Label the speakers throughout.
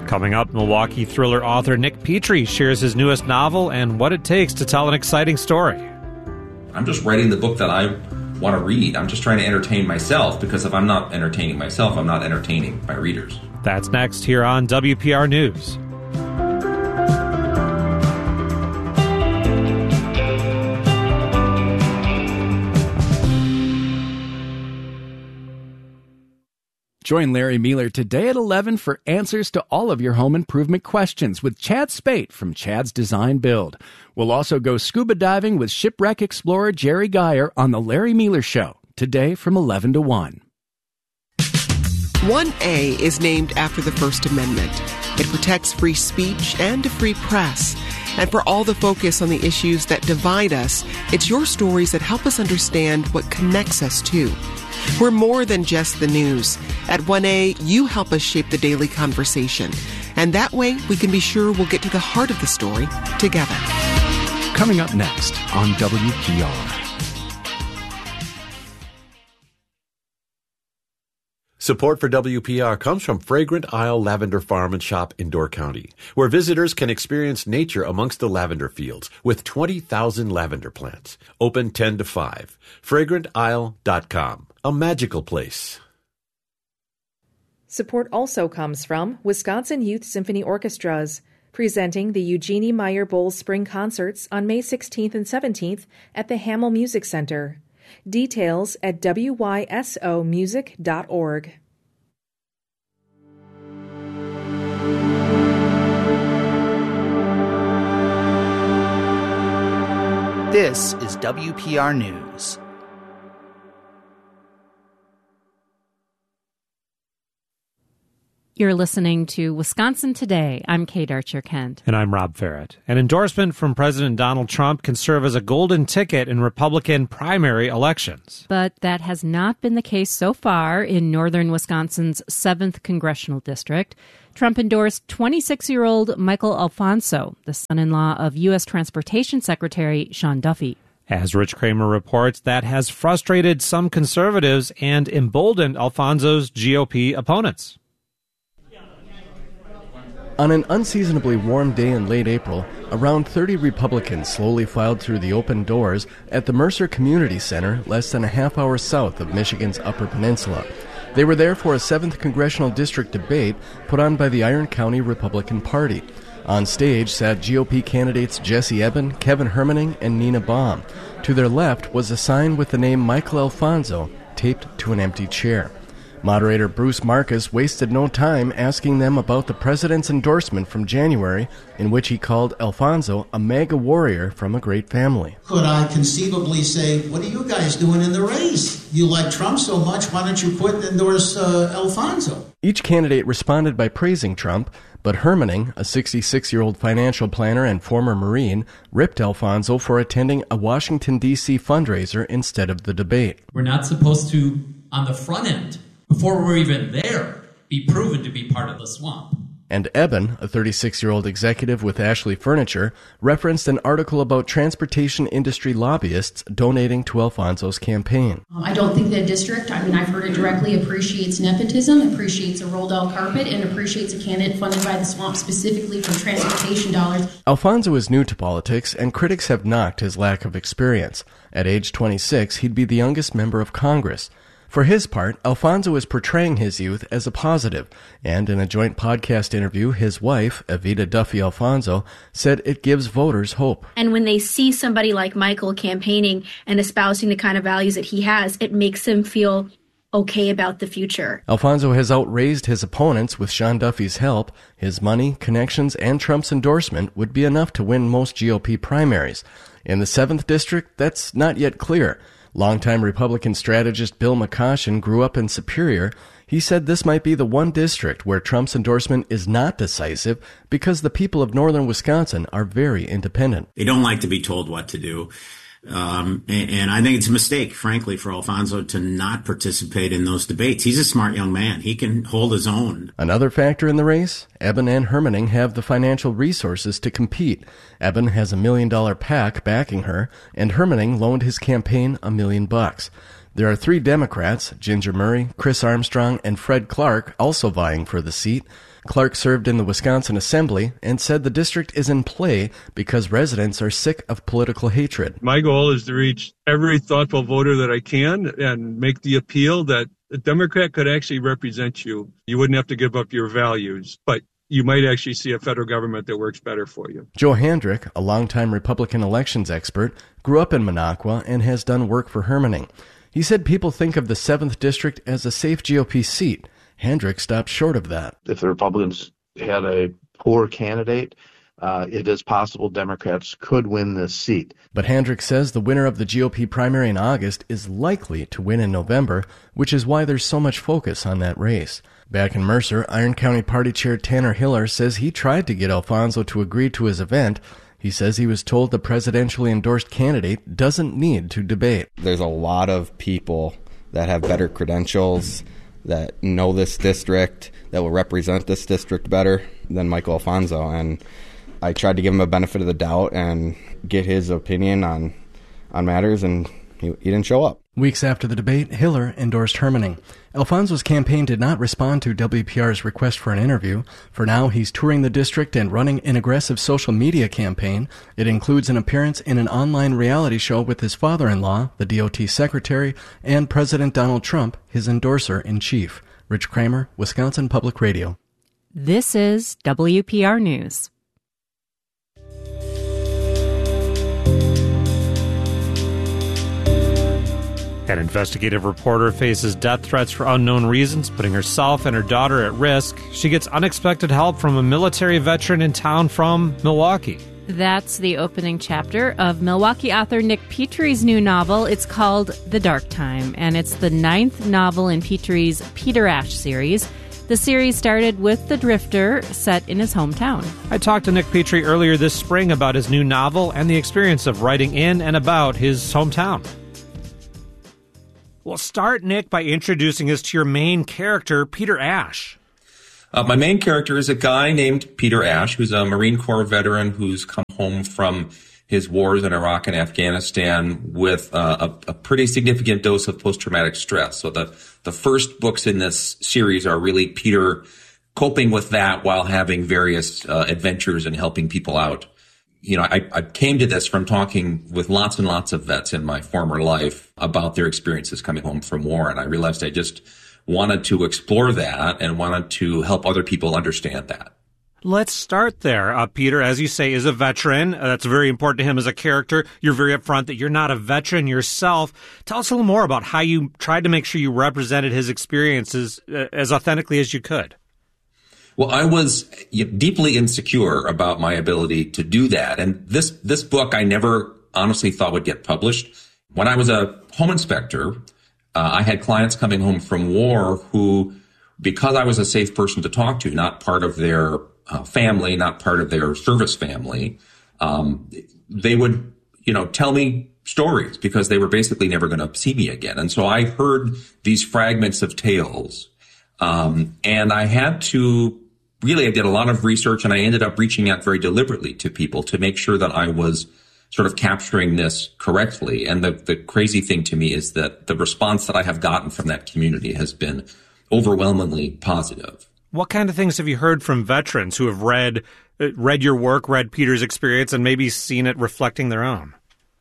Speaker 1: Coming up, Milwaukee thriller author Nick Petrie shares his newest novel and what it takes to tell an exciting story.
Speaker 2: I'm just writing the book that I want to read. I'm just trying to entertain myself, because if I'm not entertaining myself, I'm not entertaining my readers.
Speaker 1: That's next here on WPR News.
Speaker 3: Join Larry Mueller today at 11 for answers to all of your home improvement questions with Chad Spate from Chad's Design Build. We'll also go scuba diving with shipwreck explorer Jerry Geyer on The Larry Mueller Show, today from 11 to 1.
Speaker 4: 1A is named after the First Amendment. It protects free speech and a free press. And for all the focus on the issues that divide us, it's your stories that help us understand what connects us too. We're more than just the news. At 1A, you help us shape the daily conversation. And that way, we can be sure we'll get to the heart of the story together.
Speaker 3: Coming up next on WPR.
Speaker 5: Support for WPR comes from Fragrant Isle Lavender Farm and Shop in Door County, where visitors can experience nature amongst the lavender fields with 20,000 lavender plants. Open 10 to 5. FragrantIsle.com. A magical place.
Speaker 6: Support also comes from Wisconsin Youth Symphony Orchestras, presenting the Eugenie Meyer Bowles Spring Concerts on May 16th and 17th at the Hamel Music Center. Details at wysomusic.org.
Speaker 7: This is WPR News.
Speaker 8: You're listening to Wisconsin Today. I'm Kate Archer-Kent.
Speaker 1: And I'm Rob Farrett. An endorsement from President Donald Trump can serve as a golden ticket in Republican primary elections.
Speaker 8: But that has not been the case so far in northern Wisconsin's 7th Congressional District. Trump endorsed 26-year-old Michael Alfonso, the son-in-law of U.S. Transportation Secretary Sean Duffy.
Speaker 1: As Rich Kramer reports, that has frustrated some conservatives and emboldened Alfonso's GOP opponents.
Speaker 9: On an unseasonably warm day in late April, around 30 Republicans slowly filed through the open doors at the Mercer Community Center, less than a half hour south of Michigan's Upper Peninsula. They were there for a 7th Congressional District debate put on by the Iron County Republican Party. On stage sat GOP candidates Jesse Eben, Kevin Hermaning, and Nina Baum. To their left was a sign with the name Michael Alfonso taped to an empty chair. Moderator Bruce Marcus wasted no time asking them about the president's endorsement from January, in which he called Alfonso a MAGA warrior from a great family.
Speaker 10: Could I conceivably say, what are you guys doing in the race? You like Trump so much, why don't you endorse Alfonso?
Speaker 9: Each candidate responded by praising Trump, but Hermaning, a 66-year-old financial planner and former Marine, ripped Alfonso for attending a Washington, D.C. fundraiser instead of the debate.
Speaker 11: We're not supposed to, on the front end, before we're even there, be proven to be part of the swamp.
Speaker 9: And Eben, a 36-year-old executive with Ashley Furniture, referenced an article about transportation industry lobbyists donating to Alfonso's campaign.
Speaker 12: I don't think the district, I've heard it directly, appreciates nepotism, appreciates a rolled-out carpet, and appreciates a candidate funded by the swamp specifically for transportation dollars.
Speaker 9: Alfonso is new to politics, and critics have knocked his lack of experience. At age 26, he'd be the youngest member of Congress. For his part, Alfonso is portraying his youth as a positive, and in a joint podcast interview, his wife, Evita Duffy Alfonso, said it gives voters hope.
Speaker 13: And when they see somebody like Michael campaigning and espousing the kind of values that he has, it makes them feel okay about the future.
Speaker 9: Alfonso has outraised his opponents with Sean Duffy's help. His money, connections, and Trump's endorsement would be enough to win most GOP primaries. In the 7th District, that's not yet clear. Longtime Republican strategist Bill McCoshen grew up in Superior. He said this might be the one district where Trump's endorsement is not decisive because the people of northern Wisconsin are very independent.
Speaker 14: They don't like to be told what to do. And I think it's a mistake, frankly, for Alfonso to not participate in those debates. He's a smart young man. He can hold his own.
Speaker 9: Another factor in the race, Eben and Hermaning have the financial resources to compete. Eben has $1 million PAC backing her, and Hermaning loaned his campaign $1 million. There are 3 Democrats, Ginger Murray, Chris Armstrong, and Fred Clark, also vying for the seat. Clark served in the Wisconsin Assembly and said the district is in play because residents are sick of political hatred.
Speaker 15: My goal is to reach every thoughtful voter that I can and make the appeal that a Democrat could actually represent you. You wouldn't have to give up your values, but you might actually see a federal government that works better for you.
Speaker 9: Joe Handrick, a longtime Republican elections expert, grew up in Minocqua and has done work for Hermanning. He said people think of the 7th District as a safe GOP seat. Handrick stopped short of that.
Speaker 16: If the Republicans had a poor candidate, it is possible Democrats could win this seat.
Speaker 9: But Handrick says the winner of the GOP primary in August is likely to win in November, which is why there's so much focus on that race. Back in Mercer, Iron County Party Chair Tanner Hiller says he tried to get Alfonso to agree to his event. He says he was told the presidentially endorsed candidate doesn't need to debate.
Speaker 17: There's a lot of people that have better credentials, that know this district, that will represent this district better than Michael Alfonso. And I tried to give him a benefit of the doubt and get his opinion on matters, and he didn't show up.
Speaker 9: Weeks after the debate, Hiller endorsed Hermanning. Alfonso's campaign did not respond to WPR's request for an interview. For now, he's touring the district and running an aggressive social media campaign. It includes an appearance in an online reality show with his father-in-law, the DOT secretary, and President Donald Trump, his endorser-in-chief. Rich Kramer, Wisconsin Public Radio.
Speaker 8: This is WPR News.
Speaker 1: An investigative reporter faces death threats for unknown reasons, putting herself and her daughter at risk. She gets unexpected help from a military veteran in town from Milwaukee.
Speaker 8: That's the opening chapter of Milwaukee author Nick Petrie's new novel. It's called The Dark Time, and it's the 9th novel in Petrie's Peter Ash series. The series started with The Drifter, set in his hometown.
Speaker 1: I talked to Nick Petrie earlier this spring about his new novel and the experience of writing in and about his hometown. Well, start, Nick, by introducing us to your main character, Peter Ash.
Speaker 2: My main character is a guy named Peter Ash, who's a Marine Corps veteran who's come home from his wars in Iraq and Afghanistan with a pretty significant dose of post-traumatic stress. So the first books in this series are really Peter coping with that while having various adventures and helping people out. You know, I came to this from talking with lots and lots of vets in my former life about their experiences coming home from war. And I realized I just wanted to explore that and wanted to help other people understand that.
Speaker 1: Let's start there. Peter, as you say, is a veteran. That's very important to him as a character. You're very upfront that you're not a veteran yourself. Tell us a little more about how you tried to make sure you represented his experiences as authentically as you could.
Speaker 2: Well, I was deeply insecure about my ability to do that. And this book I never honestly thought would get published. When I was a home inspector, I had clients coming home from war who, because I was a safe person to talk to, not part of their family, not part of their service family, they would, tell me stories because they were basically never going to see me again. And so I heard these fragments of tales. And I had to I did a lot of research, and I ended up reaching out very deliberately to people to make sure that I was sort of capturing this correctly. And the crazy thing to me is that the response that I have gotten from that community has been overwhelmingly positive.
Speaker 1: What kind of things have you heard from veterans who have read your work, read Peter's experience, and maybe seen it reflecting their own?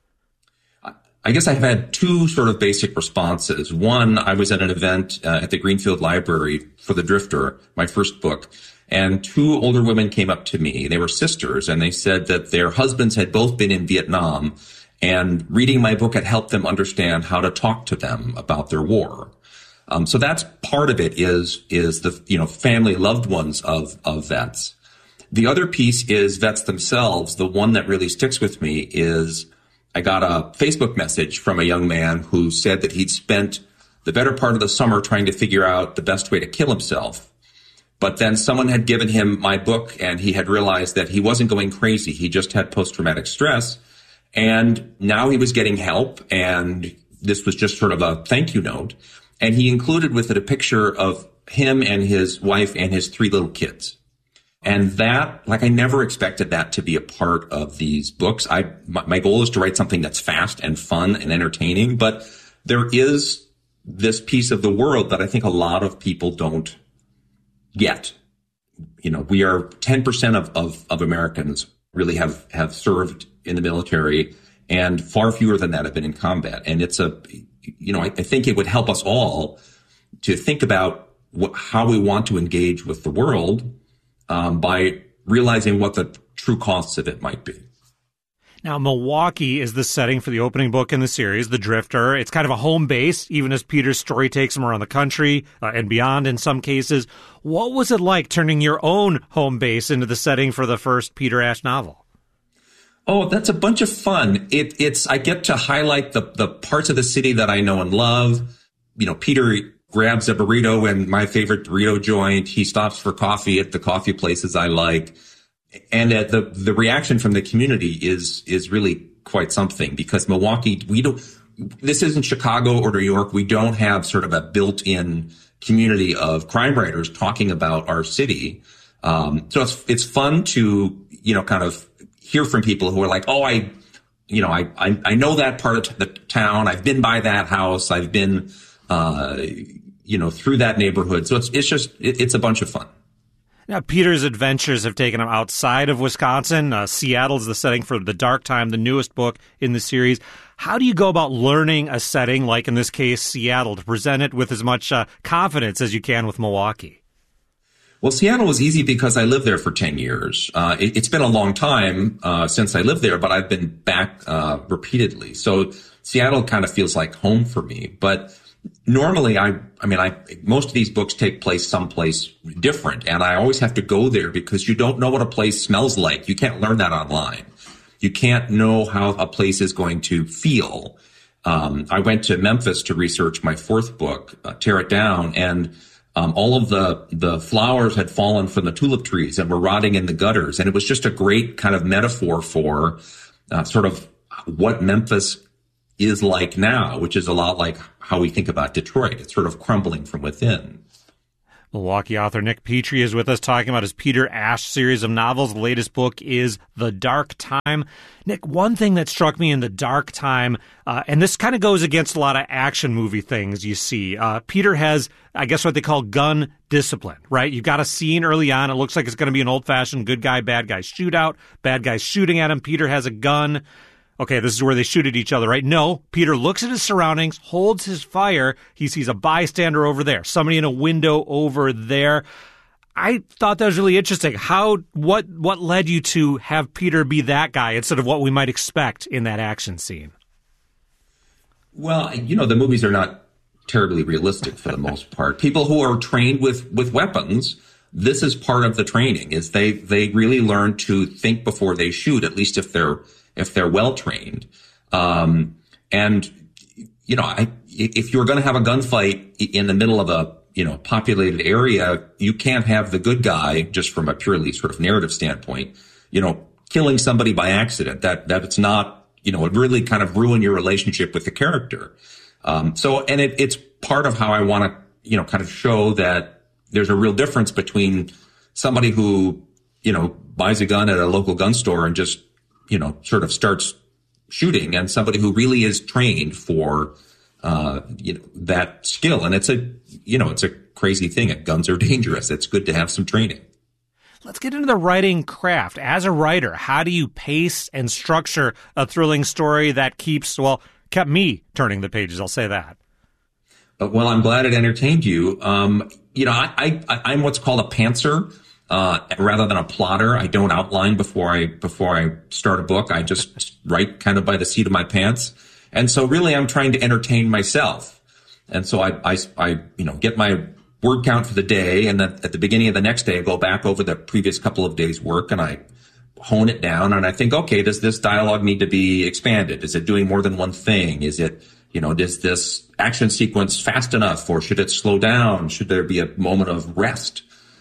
Speaker 2: I guess I've had two sort of basic responses. One, I was at an event at the Greenfield Library for The Drifter, my first book, and two older women came up to me. They were sisters, and they said that their husbands had both been in Vietnam, and reading my book had helped them understand how to talk to them about their war. So that's part of it is the, family, loved ones of vets. The other piece is vets themselves. The one that really sticks with me is I got a Facebook message from a young man who said that he'd spent the better part of the summer trying to figure out the best way to kill himself. But then someone had given him my book, and he had realized that he wasn't going crazy. He just had post-traumatic stress. And now he was getting help, and this was just sort of a thank you note. And he included with it a picture of him and his wife and his 3 little kids. And that, I never expected that to be a part of these books. My goal is to write something that's fast and fun and entertaining, but there is this piece of the world that I think a lot of people don't get. You know, we are 10% of Americans really have served in the military, and far fewer than that have been in combat. And it's I think it would help us all to think about how we want to engage with the world by realizing what the true costs of it might be.
Speaker 1: Now, Milwaukee is the setting for the opening book in the series, The Drifter. It's kind of a home base, even as Peter's story takes him around the country and beyond in some cases. What was it like turning your own home base into the setting for the first Peter Ash novel?
Speaker 2: Oh, that's a bunch of fun. I get to highlight the parts of the city that I know and love. You know, Peter grabs a burrito in my favorite burrito joint. He stops for coffee at the coffee places I like. And the reaction from the community is really quite something, because Milwaukee, this isn't Chicago or New York. We don't have sort of a built-in community of crime writers talking about our city. So it's fun to, kind of hear from people who are like, oh, I know that part of the town. I've been by that house. I've been, through that neighborhood. So it's a bunch of fun.
Speaker 1: Now, Peter's adventures have taken him outside of Wisconsin. Seattle's the setting for The Dark Time, the newest book in the series. How do you go about learning a setting, like in this case, Seattle, to present it with as much confidence as you can with Milwaukee?
Speaker 2: Well, Seattle was easy because I lived there for 10 years. It's been a long time since I lived there, but I've been back repeatedly. So Seattle kind of feels like home for me. But normally, most of these books take place someplace different, and I always have to go there because you don't know what a place smells like. You can't learn that online. You can't know how a place is going to feel. I went to Memphis to research my fourth book, Tear It Down, and all of the flowers had fallen from the tulip trees and were rotting in the gutters, and it was just a great kind of metaphor for sort of what Memphis is like now, which is a lot like how we think about Detroit. It's sort of crumbling from within.
Speaker 1: Milwaukee author Nick Petrie is with us talking about his Peter Ash series of novels. The latest book is The Dark Time. Nick, one thing that struck me in The Dark Time, and this kind of goes against a lot of action movie things you see, Peter has, I guess, what they call gun discipline, right? You've got a scene early on. It looks like it's going to be an old-fashioned good guy, bad guy shootout. Bad guy shooting at him. Peter has a gun. Okay, this is where they shoot at each other, right? No, Peter looks at his surroundings, holds his fire. He sees a bystander over there, somebody in a window over there. I thought that was really interesting. What led you to have Peter be that guy instead of what we might expect in that action scene?
Speaker 2: Well, the movies are not terribly realistic for the most part. People who are trained with weapons, this is part of the training, is they really learn to think before they shoot, at least if they're well trained. If you're going to have a gunfight in the middle of a, populated area, you can't have the good guy, just from a purely sort of narrative standpoint, killing somebody by accident. That's not, it really kind of ruin your relationship with the character. It's part of how I want to, kind of show that there's a real difference between somebody who, buys a gun at a local gun store and just, sort of starts shooting, and somebody who really is trained for, that skill. And it's a crazy thing. Guns are dangerous. It's good to have some training.
Speaker 1: Let's get into the writing craft. As a writer, how do you pace and structure a thrilling story that kept me turning the pages? I'll say that.
Speaker 2: Well, I'm glad it entertained you. I'm what's called a pantser. Rather than a plotter. I don't outline before I start a book. I just write kind of by the seat of my pants. And so really I'm trying to entertain myself. And so I get my word count for the day, and then at the beginning of the next day I go back over the previous couple of days' work and I hone it down, and I think, okay, does this dialogue need to be expanded? Is it doing more than one thing? Is it, is this action sequence fast enough, or should it slow down? Should there be a moment of rest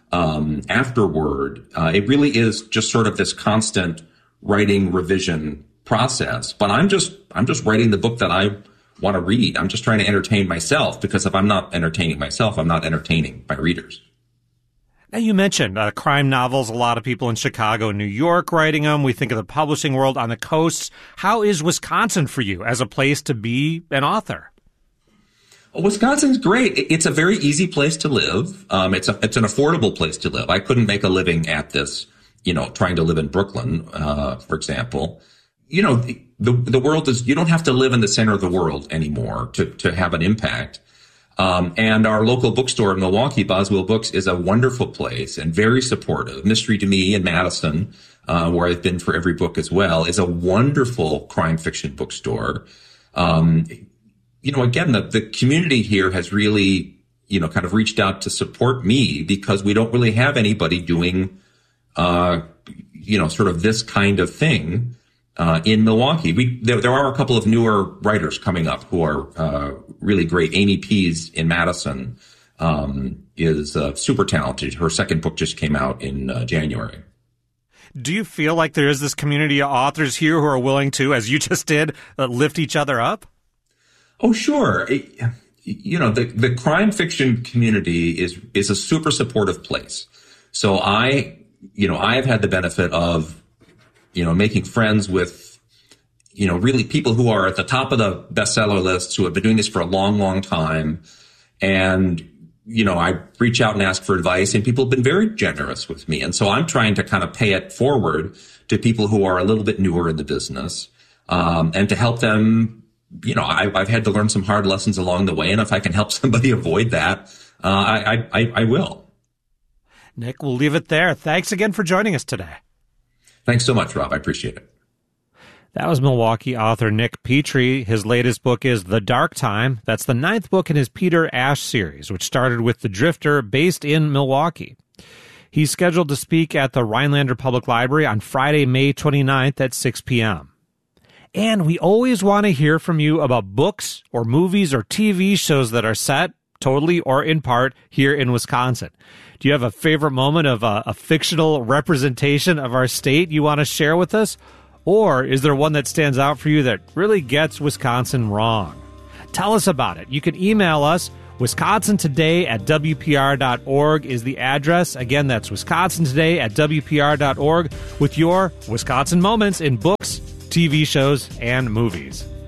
Speaker 2: afterward? It really is just sort of this constant writing revision process. But I'm just writing the book that I want to read. I'm just trying to entertain myself, because if I'm not entertaining myself, I'm not entertaining my readers.
Speaker 1: Now, you mentioned crime novels, a lot of people in Chicago and New York writing them. We think of the publishing world on the coasts. How is Wisconsin for you as a place to be an author?
Speaker 2: Wisconsin's great. It's a very easy place to live. It's an affordable place to live. I couldn't make a living at this, trying to live in Brooklyn, for example. The world is, you don't have to live in the center of the world anymore to have an impact. And our local bookstore in Milwaukee, Boswell Books, is a wonderful place and very supportive. Mystery to Me in Madison, where I've been for every book as well, is a wonderful crime fiction bookstore. Again, the community here has really, kind of reached out to support me because we don't really have anybody doing, sort of this kind of thing, in Milwaukee. There are a couple of newer writers coming up who are, really great. Amy Pease in Madison, is, super talented. Her second book just came out in, January.
Speaker 1: Do you feel like there is this community of authors here who are willing to, as you just did, lift each other up?
Speaker 2: Oh, sure. The crime fiction community is a super supportive place. So I have had the benefit of, making friends with, really people who are at the top of the bestseller lists who have been doing this for a long, long time. And, I reach out and ask for advice, and people have been very generous with me. And so I'm trying to kind of pay it forward to people who are a little bit newer in the business, and to help them. I've had to learn some hard lessons along the way, and if I can help somebody avoid that, I will.
Speaker 1: Nick, we'll leave it there. Thanks again for joining us today.
Speaker 2: Thanks so much, Rob. I appreciate it.
Speaker 1: That was Milwaukee author Nick Petrie. His latest book is The Dark Time. That's the 9th book in his Peter Ash series, which started with The Drifter, based in Milwaukee. He's scheduled to speak at the Rhinelander Public Library on Friday, May 29th at 6 p.m. And we always want to hear from you about books or movies or TV shows that are set, totally or in part, here in Wisconsin. Do you have a favorite moment of a fictional representation of our state you want to share with us? Or is there one that stands out for you that really gets Wisconsin wrong? Tell us about it. You can email us. WisconsinToday@WPR.org is the address. Again, that's WisconsinToday@WPR.org with your Wisconsin moments in books, TV shows, and movies.